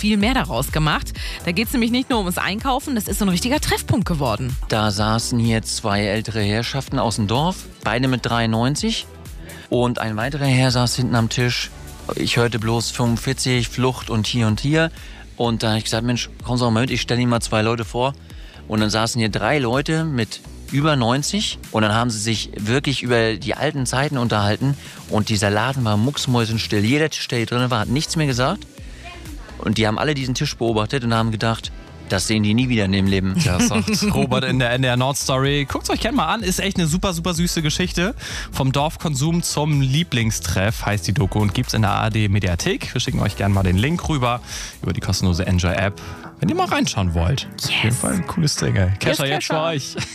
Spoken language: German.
viel mehr daraus gemacht. Da geht es nämlich nicht nur ums Einkaufen, das ist so ein richtiger Treffpunkt geworden. Da saßen hier 2 ältere Herrschaften aus dem Dorf, beide mit 93. Und ein weiterer Herr saß hinten am Tisch. Ich hörte bloß 45, Flucht und hier. Und da habe ich gesagt, Mensch, komm doch mal mit, ich stelle Ihnen mal 2 Leute vor. Und dann saßen hier 3 Leute mit über 90 und dann haben sie sich wirklich über die alten Zeiten unterhalten und dieser Laden war mucksmäusenstill. Jeder Tisch, der hier drin war, hat nichts mehr gesagt und die haben alle diesen Tisch beobachtet und haben gedacht, das sehen die nie wieder in dem Leben. Ja, sagt Robert in der NDR Nord Story. Guckt es euch gerne mal an, ist echt eine super, super süße Geschichte. Vom Dorfkonsum zum Lieblingstreff heißt die Doku und gibt's in der ARD Mediathek. Wir schicken euch gerne mal den Link rüber über die kostenlose Enjoy App, wenn ihr mal reinschauen wollt. Yes. Auf jeden Fall ein cooles Ding, ey. Kesha, jetzt für euch.